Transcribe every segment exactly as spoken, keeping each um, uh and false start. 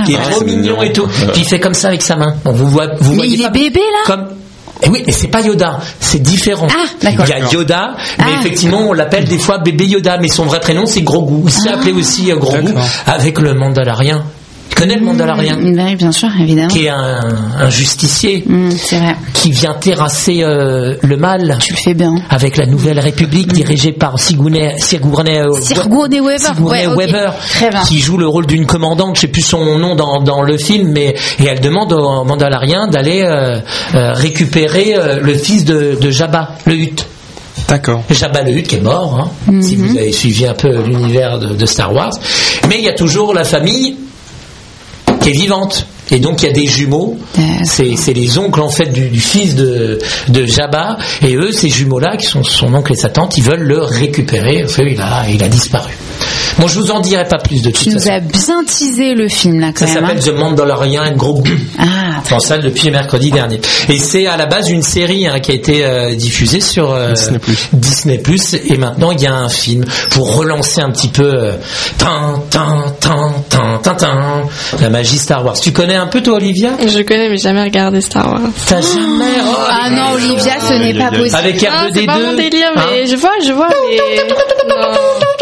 il est ah, trop mignon, mignon et tout. Puis il fait comme ça avec sa main. On vous voit, vous mais voyez il pas, est bébé là. Comme Et oui, mais c'est pas Yoda, c'est différent. Ah, d'accord. Il y a Yoda, mais ah. effectivement, on l'appelle des fois bébé Yoda, mais son vrai prénom c'est Grogu. Il s'est ah. appelé aussi euh, Grogu avec le Mandalorien. Tu connais le Mandalorien? Oui, bien sûr, évidemment. Qui est un, un justicier. Mmh, c'est vrai. Qui vient terrasser euh, le mal. Tu le fais bien. Avec la Nouvelle République, mmh. dirigée par Sigourney, Sigourney, euh, Sigourney Weaver, Sigourney ouais, okay. Weaver qui joue le rôle d'une commandante, je sais plus son nom dans, dans le film, mais et elle demande au Mandalorien d'aller euh, euh, récupérer euh, le fils de, de Jabba, le Hutt. D'accord. Jabba le Hutt qui est mort, hein, mm-hmm. si vous avez suivi un peu l'univers de, de Star Wars. Mais il y a toujours la famille qui est vivante. Et donc il y a des jumeaux, c'est, c'est les oncles en fait du, du fils de, de Jabba, et eux, ces jumeaux-là, qui sont son oncle et sa tante, ils veulent le récupérer, parce qu'il a, il a disparu. Bon, je vous en dirai pas plus de toute tu façon. Tu nous as bien teasé le film là quand ça même. Ça s'appelle hein. The Mandalorian and Grogu. Ah. En salle depuis mercredi dernier. Et c'est à la base une série hein, qui a été euh, diffusée sur euh, Disney plus. Disney plus, et maintenant il y a un film pour relancer un petit peu euh, tin, tin, tin, tin, tin, tin, la magie Star Wars. Tu connais un peu toi, Olivia? Je connais, mais jamais regardé Star Wars. T'as jamais? Oh, ah non, Olivia, ce n'est pas possible. Avec R deux D deux. C'est pas mon délire, mais hein? je vois, je vois, mais... Non.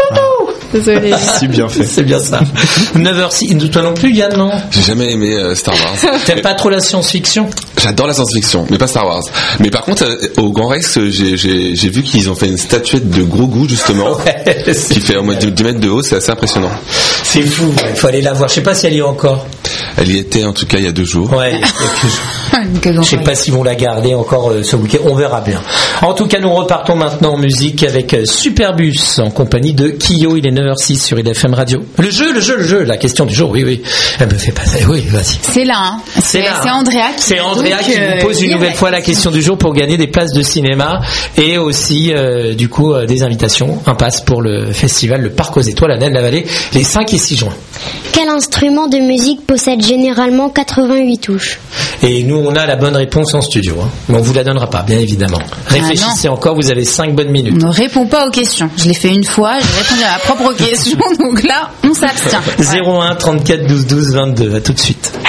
Désolée. C'est bien fait. C'est bien ça. neuf heures six. Toi non plus, Yann, non? J'ai jamais aimé euh, Star Wars. T'aimes pas trop la science-fiction? J'adore la science-fiction, mais pas Star Wars. Mais par contre, euh, au Grand Rex, j'ai, j'ai, j'ai vu qu'ils ont fait une statuette de Grogu, justement, ouais, qui fait au moins dix mètres de haut, c'est assez impressionnant. C'est fou, il faut aller la voir. Je sais pas si elle y est encore. Elle y était en tout cas il y a deux jours. Ouais, il y a deux jours. Je sais pas s'ils vont la garder encore euh, ce week-end, on verra bien. En tout cas, nous repartons maintenant en musique avec euh, Superbus en compagnie de Kyo. Il est neuf heures six sur I D F M Radio. Le jeu, le jeu, le jeu, la question du jour, oui, oui. Elle me fait pas ça, oui, vas-y. C'est là, hein. C'est, c'est, là, c'est Andrea qui, c'est Andrea qui euh, nous pose une nouvelle fois la question du jour pour gagner des places de cinéma et aussi, euh, du coup, euh, des invitations. Un pass pour le festival Le Parc aux Étoiles à Naine-la-Vallée les cinq et six juin. Quel instrument de musique possède généralement quatre-vingt-huit touches? Et nous, on a la bonne réponse en studio, hein. Mais on vous la donnera pas, bien évidemment. Réfléchissez ah encore, vous avez cinq bonnes minutes. On ne répond pas aux questions. Je l'ai fait une fois, j'ai répondu à ma propre question, donc là, on s'abstient. zéro un trente-quatre douze douze vingt-deux, à tout de suite.